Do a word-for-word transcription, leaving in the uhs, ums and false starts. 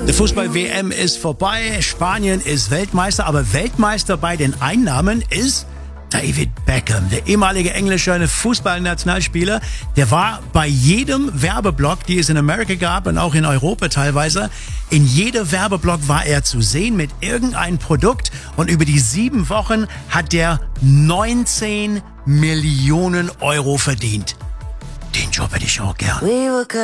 Die Fußball-W M ist vorbei, Spanien ist Weltmeister, aber Weltmeister bei den Einnahmen ist David Beckham, der ehemalige englische Fußballnationalspieler. Der war bei jedem Werbeblock, die es in Amerika gab und auch in Europa teilweise, in jedem Werbeblock war er zu sehen mit irgendeinem Produkt, und über die sieben Wochen hat er neunzehn Millionen Euro verdient. Den Job hätte ich auch gern.